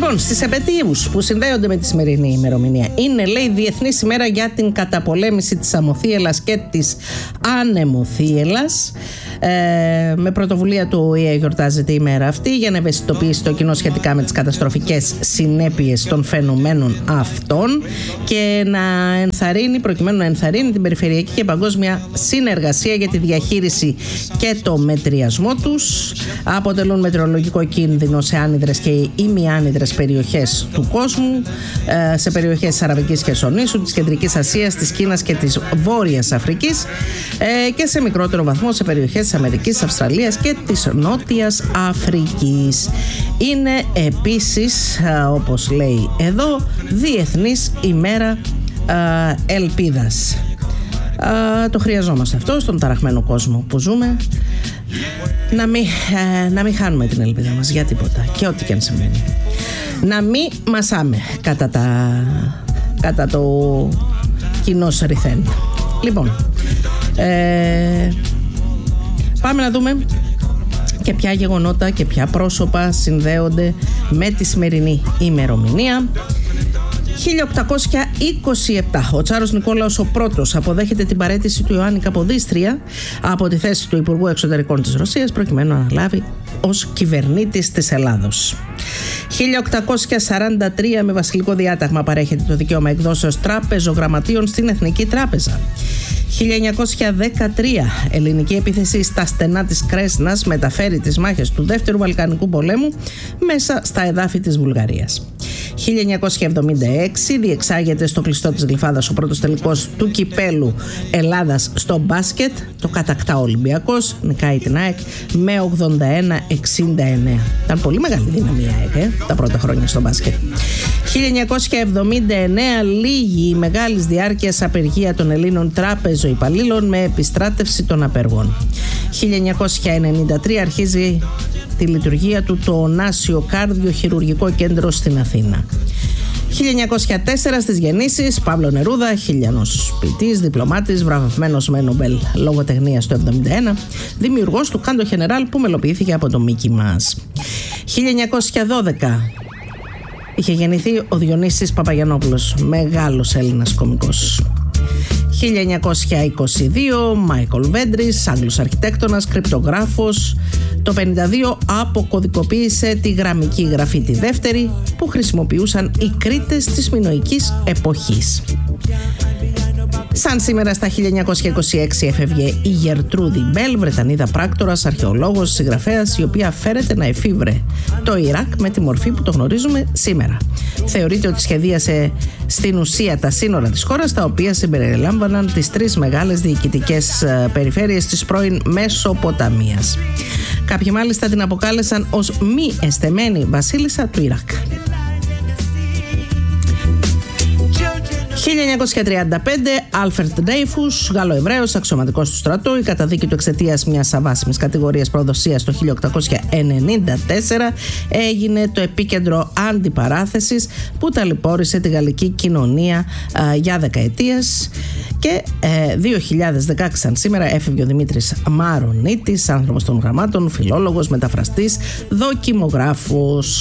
Λοιπόν, στις επετείους που συνδέονται με τη σημερινή ημερομηνία είναι, λέει, Διεθνής ημέρα για την καταπολέμηση της αμοθίελας και της ανεμοθίελας. Με πρωτοβουλία του ΟΗΕ γιορτάζεται η ημέρα αυτή για να ευαισθητοποιήσει το κοινό σχετικά με τις καταστροφικές συνέπειες των φαινομένων αυτών και προκειμένου να ενθαρρύνει την περιφερειακή και παγκόσμια συνεργασία για τη διαχείριση και το μετριασμό τους. Αποτελούν μετεωρολογικό κίνδυνο σε άνυδρες και ημιάνυδρες περιοχές του κόσμου, σε περιοχές της Αραβικής Χερσονήσου, της Κεντρικής Ασίας, της Κίνας και της Βόρειας Αφρικής και σε μικρότερο βαθμό σε περιοχές της Αμερικής, της Αυστραλίας και της Νότιας Αφρικής. Είναι επίσης, όπως λέει εδώ, Διεθνής ημέρα ελπίδας. Το χρειαζόμαστε αυτό στον ταραχμένο κόσμο που ζούμε, να μην χάνουμε την ελπίδα μας για τίποτα και ό,τι και αν συμβαίνει. Να μην μασάμε κατά το κοινό ρηθέν. Λοιπόν, πάμε να δούμε και ποια γεγονότα και ποια πρόσωπα συνδέονται με τη σημερινή ημερομηνία. 1827, ο Τσάρος Νικόλαος ο πρώτος αποδέχεται την παραίτηση του Ιωάννη Καποδίστρια από τη θέση του Υπουργού Εξωτερικών της Ρωσίας προκειμένου να αναλάβει ως κυβερνήτης της Ελλάδος. 1843, με βασιλικό διάταγμα παρέχεται το δικαίωμα εκδόσεως τραπεζογραμματίων στην Εθνική Τράπεζα. 1913, ελληνική επίθεση στα στενά της Κρέσνας μεταφέρει τις μάχες του Δεύτερου Βαλκανικού Πολέμου μέσα στα εδάφη της Βουλγαρίας. 1976, διεξάγεται στο κλειστό της Γλυφάδας ο πρώτος τελικός του κυπέλου Ελλάδας στο μπάσκετ. Το κατακτά ο Ολυμπιακός, νικάει την ΑΕΚ με 81-69. Ήταν πολύ μεγάλη δύναμη η ΑΕΚ τα πρώτα χρόνια στο μπάσκετ. 1979, λίγη η μεγάλης διάρκειας απεργία των Ελλήνων τράπεζοϊπαλλήλων με επιστράτευση των απεργών. 1993, αρχίζει τη λειτουργία του το Ωνάσιο Κάρδιο Χειρουργικό Κέντρο στην Αθήνα. 1904, στις γεννήσεις, Παύλο Νερούδα, χιλιανός ποιητής, διπλωμάτης, βραβευμένος με Νομπέλ λογοτεχνίας το 1971, δημιουργός του Κάντο Χενεράλ που μελοποιήθηκε από το Μίκι Μας. 1912, είχε γεννηθεί ο Διονύσης Παπαγιαννόπουλος, μεγάλος Έλληνας κωμικός. 1922, Μάικολ Βέντρις, Άγγλος αρχιτέκτονας, κρυπτογράφος. Το 1952 αποκωδικοποίησε τη γραμμική γραφή, τη δεύτερη, που χρησιμοποιούσαν οι Κρήτες της μινωικής εποχής. Σαν σήμερα στα 1926 έφευγε η Γερτρούδη Μπέλ, Βρετανίδα πράκτορας, αρχαιολόγος, συγγραφέας, η οποία φέρεται να εφήβρε το Ιράκ με τη μορφή που το γνωρίζουμε σήμερα. Θεωρείται ότι σχεδίασε στην ουσία τα σύνορα της χώρας, τα οποία συμπεριλάμβαναν τις τρεις μεγάλες διοικητικές περιφέρειες της πρώην Μεσοποταμίας. Κάποιοι μάλιστα την αποκάλεσαν ως μη εστεμένη βασίλισσα του Ιράκ. 1935, Άλφερντ Ντέιφους, Γάλλο-Εβραίος, αξιωματικός του στρατού, η καταδίκη του εξαιτίας μιας αβάσιμης κατηγορίας προδοσίας το 1894 έγινε το επίκεντρο αντιπαράθεσης που ταλαιπώρησε τη γαλλική κοινωνία για δεκαετίες. Και 2016 σαν σήμερα έφευγε ο Δημήτρης Μαρονίτης, άνθρωπος των γραμμάτων, φιλόλογος, μεταφραστής, δοκιμογράφος.